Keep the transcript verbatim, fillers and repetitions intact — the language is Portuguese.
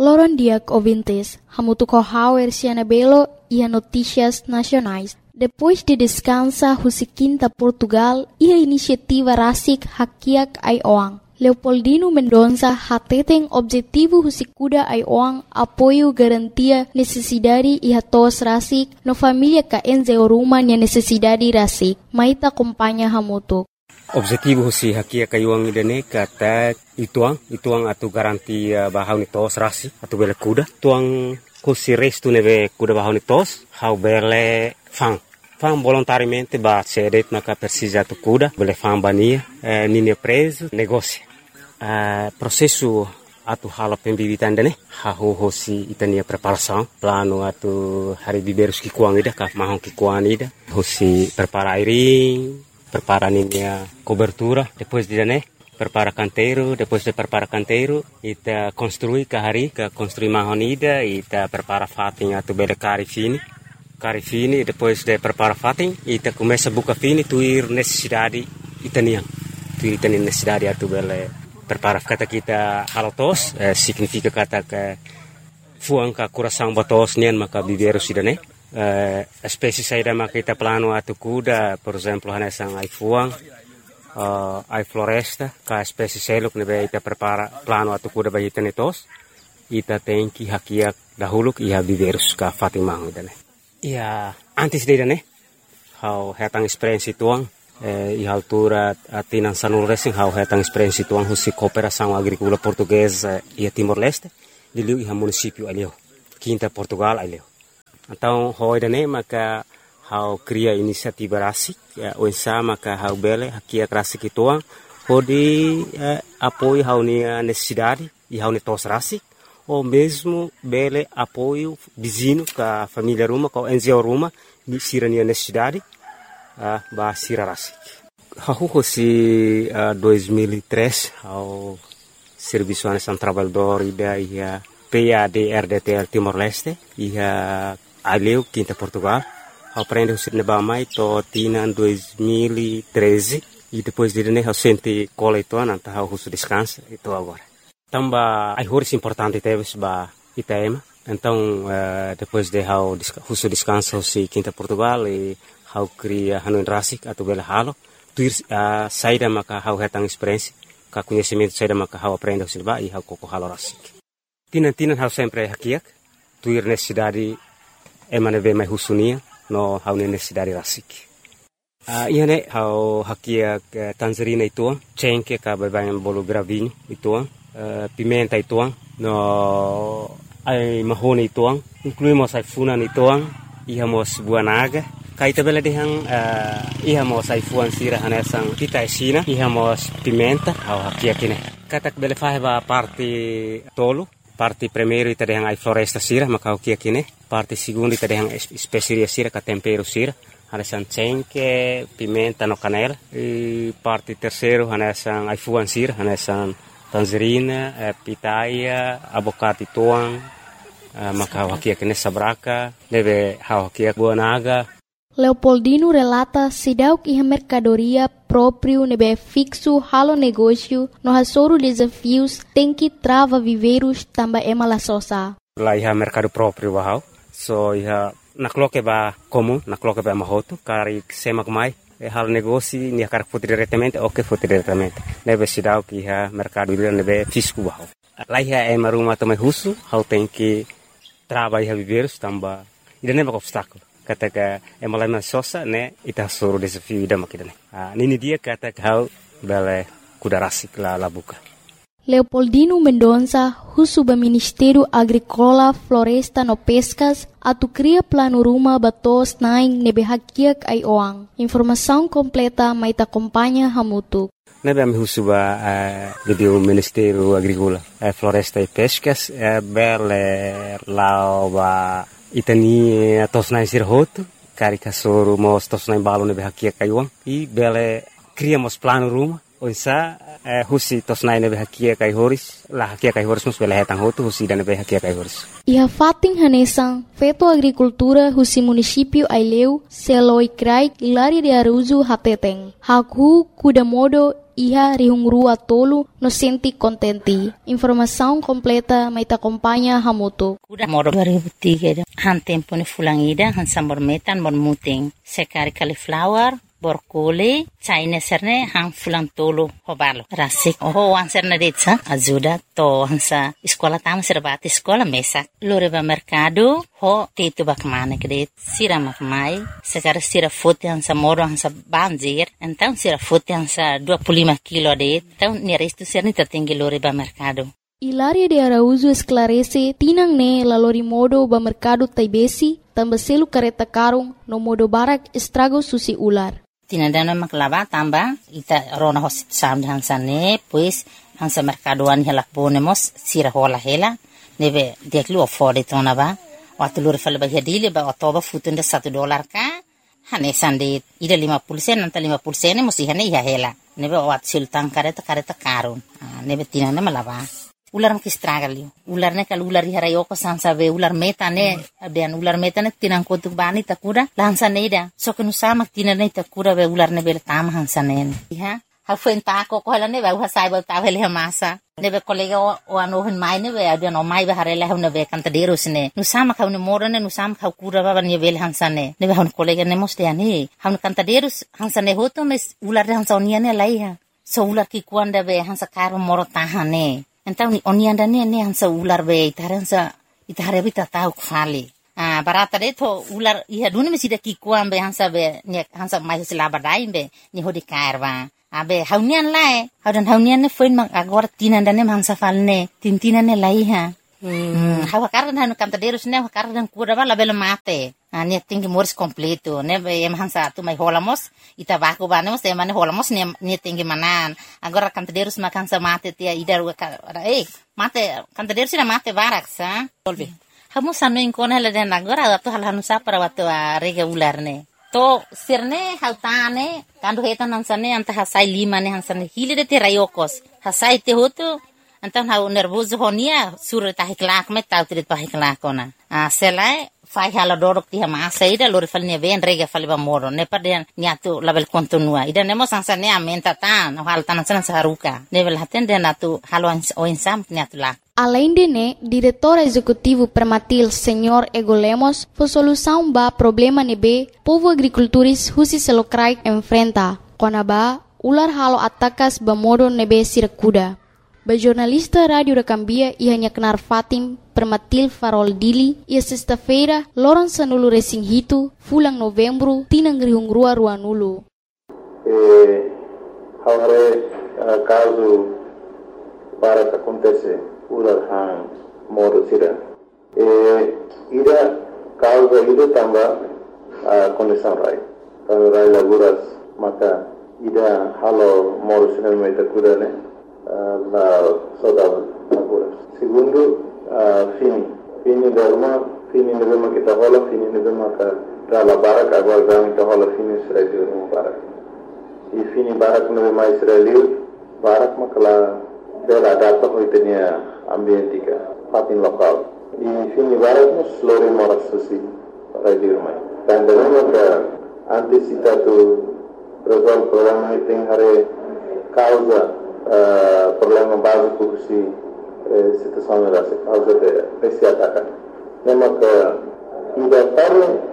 Oloron diak ouvintes, hamutuco hauer Cianabelo e a notícias nacionais. Depois de descansa Husiquinta Portugal e a iniciativa Rasik Hakiak Aioang. Leopoldino Mendonça hateten objetivo Husikuda Aioang apoio garantia necessidade e hatos Rasik no família ka enze oruma nia necessidade Rasik. Maita acompanha hamutuk. Objetivo husi hakia kayuang idane kata ituang ituang atu garanti uh, bahau ni tos rasi atu bele kuda tuang husi restu neve kuda bahau ni tos hau bele fang fang volontariamente ba cedet maka persija tu kuda bele fang bania eh, nini preso negócio uh, processo atu hala pembibitan dane hau husi itania preparação plano atu hari biberus ki kuang ida ka mahong ki kuang ida husi prepara airing prepara a cobertura, depois de né, prepara canteiro, depois de prepara canteiro, ita construi kahari, ka construi mahonida, ita prepara fating atu bele cari fini, cari fini, depois de prepara fating, ita começa buka fini, tuir necessidade itaniang, tuir itani necessidade atu bele prepara kata kita halotos, eh, significa kata ke fuang ka coração batos nian maka biberu sidane. Uh, espécie saída maka kita plano atu kuda, por exemplo, hanesang ai fuang, uh, ai floresta, ka espécie seluk nebe ita prepara plano atu kuda bagi tenetos, ita tenki hakiak dahuluk iha biberus ka fatimang idane. Ia antes de idane, hau hetang experiência tuang, eh, iha altura atinan sanul racing hau hetang experiência tuang husi cooperação agrícola portuguesa ia Timor-Leste, diliu iha município alio, Quinta Portugal alio. Então, hoi dane maka hau cria inisiativa rasik, o ensa maka hau bele hakia rasik ituang, hodi eh, apoio hau nia necessidade e hau netos rasik, ou mesmo bele apoio vizinho ka família ruma, ka N G O ruma, ni sira nia necessidade, uh, ba sira rasik. Hau hosi uh, dois mil e três, hau serviço anesan trabalhador ida ia P A D R D T L Timor-Leste, ia aleu Quinta Portugal, aprende o cinema mai to tinan dois mil e treze e depois de né eu senti cola itu nanta eu russo descansa itu agora. Tamba ai horas importante teve ba Itaema, então uh, depois de eu russo descansa o si Quinta Portugal e eu cria hanuin rasik atau bela halo, tuir uh, saída maka eu hetang experiência, ka conhecimento saída maka eu aprende o cinema e eu koko halo rasik. Tinan tinan eu sempre hakiak, tuir necessidade emane ve mai husunia no hau necessidade rasik. Uh, ia ne hau hakia uh, tangerina ituang, cengke ka babayan bolo gravini ituang, uh, pimenta ituang, no ai mahone ituang, incluímos ai funan ituang, ihamos buanaga, kaita bela dehang uh, ihamos ai fuan sira hanesang kita esina, ihamos pimenta hau hakia kine. Katak bela faheba parte tolo, parte primeiro ita dehang ai floresta sira maka hakia kine. Parte segundo ita dehang especiaria sira ka tempero sira, hanesan cengke, pimenta no canela. E parte terceiro hanesan ai fuan sira, hanesan tangerina, eh, pitaya, abocate tuang, eh, maka hakia kine sabraka, deve hakia buanaga. Leopoldino relata sidauk iha mercadoria próprio nebe fixo halo negócio no hasoro desafios tem que trava viveiros tamba ema la sosa. Lá iha mercado próprio bahau, so iha nakloke ba comum, nakloke ba mahoto, kari semak mai, e halo negócio ni akar foto diretamente, ok foto diretamente. Nebe sidauk iha mercado ila nebe fisco bahau. Lá iha ema rumah tamai husu, hau tem que trava iha viveiros tamba, ida neba obstáculo. Kata ka emalama sosa ne ita soro desafio ida makidane. Ah, nini dia kata kau bele kuda rasik la la buka. Leopoldino Mendonça, husuba Ministério Agrícola, Floresta no Pescas, atu cria plano ruma batos naing nebe hakiak Aioang. Informação completa maita acompanha hamutuk. Nebe ami husuba uh, do Ministério Agrícola, uh, Floresta e Pescas, uh, bele lauba itani tosnai sirhoto, karika soro mos tosnai balo nebe hakia kaiuang, i bele criamos plano ruma, onsa eh, husi tosnai nebe hakia kai horis, la hakia kai horis mus bele hetang hotu husi dan nebe hakia kai horis. Iha fating hanesang, feto agricultura husi município Aileu, Seloi Krai, Ilari de Aruzu Hateteng, Haku Kudamodo iha rihungrua tolu no senti contenti. Informação completa mai ta acompanha Hamutu. Kuda moro dua ribu tiga han tempo ni fulangida han sambor metan bon muting sekari cauliflower borkole China serne han fulang tolo hobalo rasik oh wan serne detsa ajuda to hansa sekolah tama serbati sekolah mesak lore ba mercado ho tetu bakmane kede sira makmai sekar sira fote hansa moro hansa banjir então sira fote hansa dua puluh lima kilo de então ni resto serni tertinggi lore ba mercado. Hilaria de Araújo esclarece tinang ne lalori modo ba mercado taibesi tambaselu kareta karung no modo barak estrago susi ular. Tinandana maklava tamba ita rona hosit sam hansane pues hansa mercadoan hela ponemos sira hola hela neve deklu afford tona ba watulur fal ba hedile ba otoba futunda satu dolar ka hane sande ida lima puluh sen nanta lima puluh sen musi hane ya hela neve wat sultan kareta kareta karun neve tinana malava ular maki stragalio ular ne kal ular hara yoko sansa ve ular meta ne abian ular meta ne tinang kotuk bani takura lansa neda so kenu sama tinane takura ve ular ne bel tam hansa ne ha ha fen ta ko ko ne ve ha sai ba ta vele masa ne ve kolega o ano hen mai ne ve abian o mai ve harela ne ve kanta deros ne nu sama ka ne morane nu sama ka kura ba ne vel hansa ne ne ve han kolega ne moste ani han kanta deros hansa ne hoto mes ular hansa onia ne lai ha so ular ki kuanda ve hansa karo moro tahane. Então oni anda ne ne hansa ular be itaransa itare bita tau khali ah barata de to ular iha duni mesida ki kuam be hansa be ne hansa mai sila badai be ni hodi karwa abe haunian lae haudan haunian ne foin mang agora tinanda ne hansa falne tintina ne lai ha hmm hawa kardan hanu kanta derus ne hawa kardan kura bala bela mate ah ne tingi moris completo ne be em hansa tu mai holamos ita baku banemos e mane holamos ne ne tingi manan agora kanta derus makan sa mate tia idar eh mate kanta derus na mate barak sa volve hamu sanu inkona le den agora atu hal hanu sa para watu rega ular ne to sirne hautane kandu hetan hansane anta hasai lima ne hansane hile de te rayokos hasai te hotu Então, hau nervoso honia, sura tahiklak me tau tiri tahiklak ona. Ah, selai, fai hala dorok tiha masa ida lori falnya ben rega fali ba moro. Ne pada niatu label kontinua. Ida nemo sansa ne amenta tan, hal tanan sana saharuka. Nebel haten dia natu halo o insam niatu lak. Além de né, diretor executivo permatil senhor Ego Lemos, foi solução ba problema nebe povo agricultores husi selokrai enfrenta. Kona ba ular halo atakas ba modo nebe sirakuda. Ba jornalista Rádio da Cambia ia Knar Fatim permatil farol dili ia sexta-feira loron sanulu resing hitu fulang novembro tinang rihungrua ruanulu. Eh, haware uh, caso para que acontece ular han modo sira. Eh, ida causa ida tamba uh, condição rai. Kalau rai laguras maka ida halo modo sira meta kuda ne. La saudade agora. Segundo, uh, fini. Fini derma, fini nevema kita hola, fini nevema ka rala barak agora gami kita hola fini Israel no barak. E fini barak nevema Israel barak makala bela data hoitenia ambientika, fatin lokal. E fini barak no slore moras susi radio mai. Dan derma ka antisipatu resolve problema iting hare causa Uh, problema básico que se uh, situação era essa causa de esse ataque. Lembra que ida para